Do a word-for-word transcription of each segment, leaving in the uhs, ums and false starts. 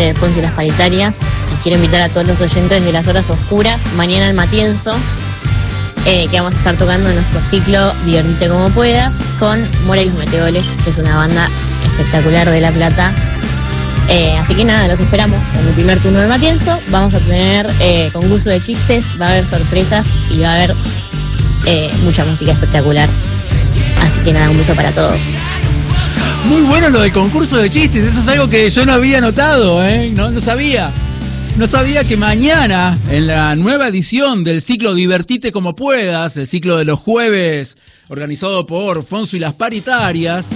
de Fonsi y las Paritarias. Y quiero invitar a todos los oyentes de Las Horas Oscuras, mañana al Matienzo, eh, que vamos a estar tocando en nuestro ciclo Divertite Como Puedas, con Mora y los Meteoles, que es una banda espectacular de La Plata. Eh, así que nada, los esperamos en el primer turno del Matienzo. Vamos a tener eh, concurso de chistes, va a haber sorpresas y va a haber eh, mucha música espectacular. Así que nada, un beso para todos. Muy bueno lo del concurso de chistes, eso es algo que yo no había notado, ¿eh? No, no sabía. No sabía que mañana, en la nueva edición del ciclo Divertite Como Puedas, el ciclo de los jueves organizado por Fonsi y las Paritarias,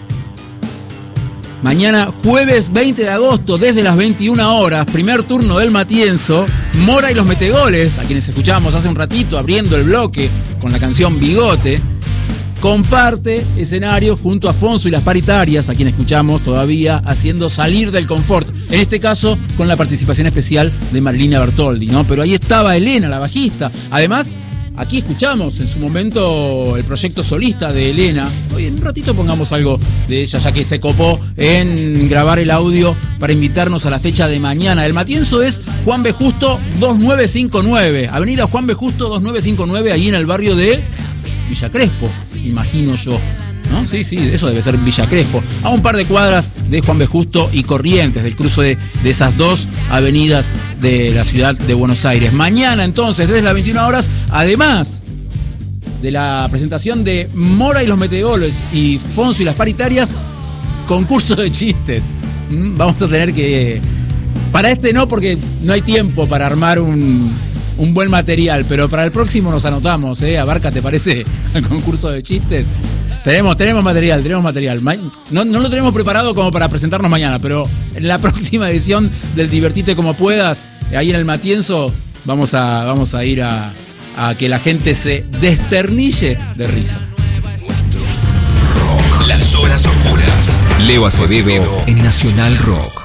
mañana, jueves veinte de agosto, desde las veintiuna horas, primer turno del Matienzo, Mora y los Metegoles, a quienes escuchamos hace un ratito abriendo el bloque con la canción Bigote, comparte escenario junto a Fonsi y las Paritarias, a quienes escuchamos todavía haciendo Salir del Confort, en este caso con la participación especial de Marilina Bertoldi, ¿no? Pero ahí estaba Elena, la bajista. Además, aquí escuchamos en su momento el proyecto solista de Elena. Hoy en un ratito pongamos algo de ella, ya que se copó en grabar el audio para invitarnos a la fecha de mañana. El Matienzo es Juan B. Justo dos nueve cinco nueve, avenida Juan B. Justo dos nueve cinco nueve, ahí en el barrio de Villa Crespo, imagino yo, ¿no? Sí, sí, eso debe ser Villa Crespo, a un par de cuadras de Juan B. Justo y Corrientes, del cruce de, de esas dos avenidas de la ciudad de Buenos Aires. Mañana entonces, desde las veintiuna horas, además de la presentación de Mora y los Meteoles y Fonsi y las Paritarias, concurso de chistes. ¿Mm? Vamos a tener que... Para este no, porque no hay tiempo para armar un... un buen material, pero para el próximo nos anotamos, ¿eh? Abarca, ¿te parece? El concurso de chistes. Tenemos, tenemos material, tenemos material. No, no lo tenemos preparado como para presentarnos mañana, pero en la próxima edición del Divertite Como Puedas, ahí en el Matienzo, vamos a, vamos a ir a, a que la gente se desternille de risa. Las Horas Oscuras. Leo Acevedo en Nacional Rock.